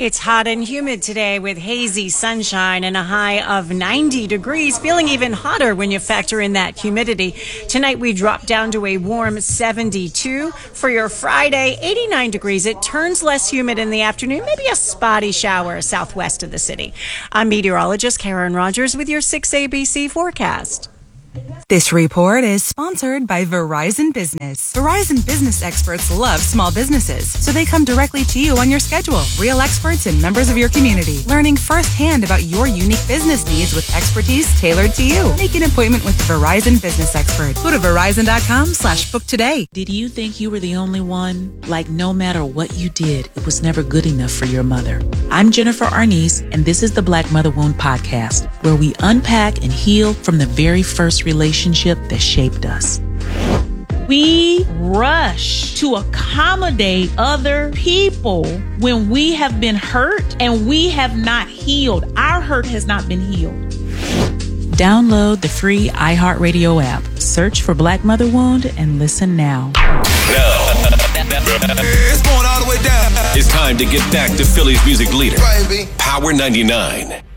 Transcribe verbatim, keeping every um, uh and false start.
It's hot and humid today with hazy sunshine and a high of ninety degrees, feeling even hotter when you factor in that humidity. Tonight we drop down to a warm seventy-two. For your Friday, eighty-nine degrees. It turns less humid in the afternoon, maybe a spotty shower southwest of the city. I'm meteorologist Karen Rogers with your six A B C forecast. This report is sponsored by Verizon Business. Verizon Business experts love small businesses, so they come directly to you on your schedule. Real experts and members of your community, learning firsthand about your unique business needs with expertise tailored to you. Make an appointment with the Verizon Business expert. Go to Verizon.com slash book today. Did you think you were the only one? Like, no matter what you did, it was never good enough for your mother. I'm Jennifer Arnice, and this is the Black Mother Wound Podcast, where we unpack and heal from the very first relationship that shaped us. We rush to accommodate other people when we have been hurt and we have not healed. Our hurt has not been healed. Download the free iHeartRadio app. Search for Black Mother Wound and listen now. Now. It's going all the way down. It's time to get back to Philly's music leader. Baby. Power ninety-nine.